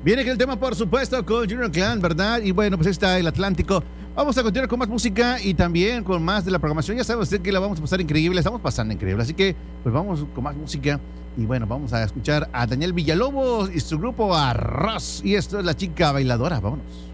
Viene que el tema, por supuesto, con Junior Clan, ¿verdad? Y bueno, pues está el Atlántico. Vamos a continuar con más música y también con más de la programación. Ya sabe usted que la vamos a pasar increíble, estamos pasando increíble. Así que, pues vamos con más música. Y bueno, vamos a escuchar a Daniel Villalobos y su grupo Arroz. Y esto es La Chica Bailadora. Vámonos.